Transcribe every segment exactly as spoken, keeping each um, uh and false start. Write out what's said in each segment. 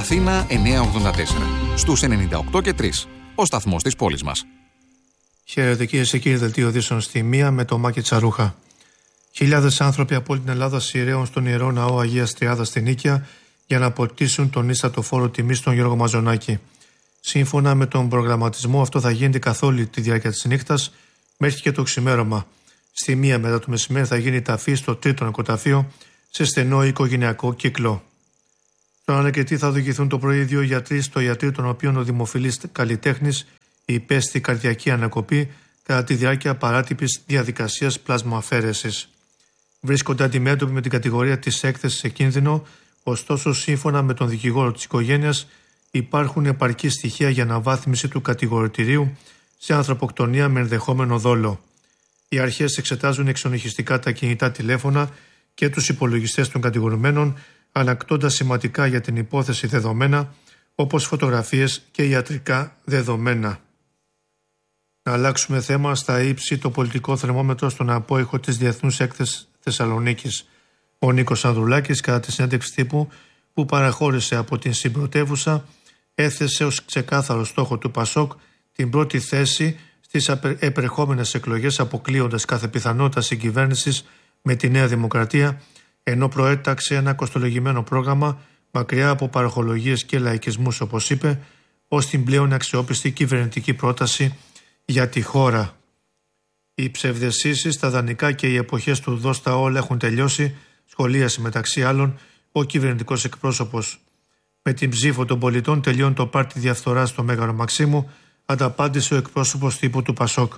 Αθήνα εννιακόσια ογδόντα τέσσερα. Στους ενενήντα οκτώ και τρία. Ο σταθμός της πόλης μας. Χαίρετε κυρίες και κύριοι, δελτίο ειδήσεων στη μία με το Μάκη Τσαρούχα. Χιλιάδες άνθρωποι από όλη την Ελλάδα σειραίων στον Ιερό Ναό Αγίας Τριάδας στην Νίκαια για να αποτίσουν τον ίστατο φόρο τιμής στον Γιώργο Μαζονάκη. Σύμφωνα με τον προγραμματισμό, αυτό θα γίνεται καθ' όλη τη διάρκεια της νύχτας μέχρι και το ξημέρωμα. Στη μία μετά το μεσημέρι θα γίνει ταφή στο τρίτο νοικοταφείο σε στενό οικογενειακό κύκλο. Στον ανακριτή θα οδηγηθούν το πρωί δύο γιατροί στο ιατρείο, των οποίων ο δημοφιλής καλλιτέχνης υπέστη καρδιακή ανακοπή κατά τη διάρκεια παράτυπης διαδικασίας πλασμοαφαίρεσης. Βρίσκονται αντιμέτωποι με την κατηγορία της έκθεσης σε κίνδυνο, ωστόσο, σύμφωνα με τον δικηγόρο της οικογένειας, υπάρχουν επαρκή στοιχεία για αναβάθμιση του κατηγορητηρίου σε ανθρωποκτονία με ενδεχόμενο δόλο. Οι αρχές εξετάζουν εξονυχιστικά τα κινητά τηλέφωνα και τους υπολογιστές των κατηγορουμένων, ανακτώντας σημαντικά για την υπόθεση δεδομένα, όπως φωτογραφίες και ιατρικά δεδομένα. Να αλλάξουμε θέμα. Στα ύψη το πολιτικό θερμόμετρο στον απόϊχο της Διεθνούς Έκθεσης Θεσσαλονίκης. Ο Νίκος Ανδρουλάκης, κατά τη συνέντευξη τύπου που παραχώρησε από την συμπρωτεύουσα, έθεσε ως ξεκάθαρο στόχο του ΠΑΣΟΚ την πρώτη θέση στις επερχόμενες εκλογές, αποκλείοντας κάθε πιθανότητα συγκυβέρνησης με τη Νέα Δημοκρατία, ενώ προέταξε ένα κοστολογημένο πρόγραμμα μακριά από παροχολογίες και λαϊκισμούς, όπως είπε, ως την πλέον αξιόπιστη κυβερνητική πρόταση για τη χώρα. Οι ψευδαισθήσεις, τα δανεικά και οι εποχές του δώστα όλα έχουν τελειώσει, σχολίασε μεταξύ άλλων ο κυβερνητικός εκπρόσωπος. Με την ψήφο των πολιτών τελειώνει το πάρτι διαφθοράς στο Μέγαρο Μαξίμου, ανταπάντησε ο εκπρόσωπος τύπου του ΠΑΣΟΚ.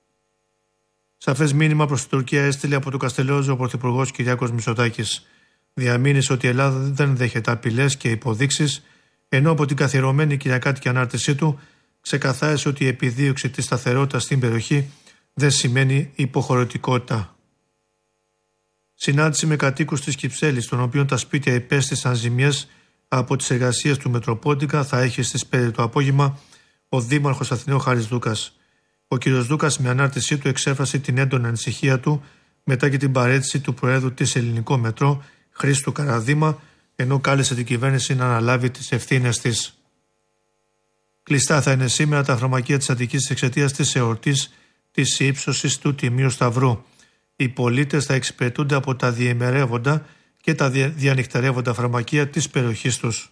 Σαφές μήνυμα προς την Τουρκία έστειλε από το Καστελόριζο ο Πρωθυπουργός Κυριάκος Μητσοτάκης. Διαμήνυσε ότι η Ελλάδα δεν δέχεται απειλές και υποδείξεις, ενώ από την καθιερωμένη κυριακάτικη ανάρτησή του ξεκαθάρισε ότι η επιδίωξη της σταθερότητας στην περιοχή δεν σημαίνει υποχωρητικότητα. Συνάντηση με κατοίκους της Κυψέλης, των οποίων τα σπίτια υπέστησαν ζημιές από τις εργασίες του Μετροπόντικα, θα έχει στις πέντε το απόγευμα ο Δήμαρχος Αθηναίου Χάρης Δούκας. Ο κ. Δούκας, με ανάρτησή του, εξέφρασε την έντονη ανησυχία του μετά και την παρέτηση του Προέδρου της Ελληνικό Μετρό, Χρήστου Καραδήμα, ενώ κάλεσε την κυβέρνηση να αναλάβει τις ευθύνες της. Κλειστά θα είναι σήμερα τα φαρμακεία της Αττικής εξαιτίας της εορτής της ύψωσης του Τιμίου Σταυρού. Οι πολίτες θα εξυπηρετούνται από τα διημερεύοντα και τα διανυκτερεύοντα φαρμακεία της περιοχής τους.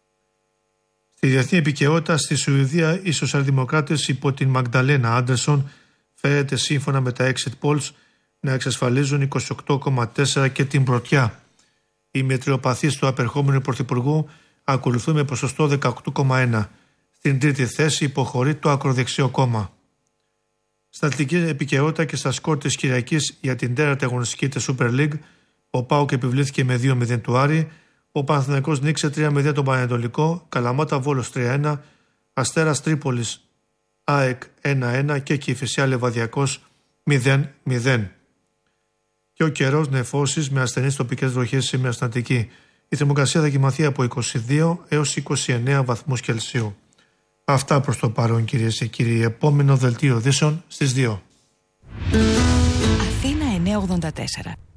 Στη διεθνή επικαιρότητα, στη Σουηδία, οι σοσιαλδημοκράτες υπό την Μαγνταλένα Άντερσον φέρεται σύμφωνα με τα exit polls να εξασφαλίζουν είκοσι οκτώ κόμμα τέσσερα και την πρωτιά. Οι μετριοπαθείς του απερχόμενου πρωθυπουργού ακολουθούν με ποσοστό δεκαοκτώ κόμμα ένα. Στην τρίτη θέση υποχωρεί το ακροδεξιό κόμμα. Στα αθλητική επικαιρότητα και στα σκορ της Κυριακής για την τέταρτη αγωνιστική της Super League, ο ΠΑΟΚ επιβλήθηκε με δύο μηδέν του Άρη, ο Παναθηναϊκός νίκησε τρία μηδέν τον Πανετολικό, Καλαμάτα Βόλος τρία ένα, Αστέρας Τρίπολης ΑΕΚ ένα ένα και Κηφισιά Λεβαδιακός μηδέν μηδέν. Και ο καιρός νεφώσεις με ασθενείς τοπικές βροχές σήμερα στην Αττική. Η θερμοκρασία θα κοιμαθεί από είκοσι δύο έως είκοσι εννέα βαθμούς Κελσίου. Αυτά προς το παρόν, κυρίες και κύριοι. Επόμενο δελτίο ειδήσεων στις δύο. Αθήνα εννιακόσια ογδόντα τέσσερα.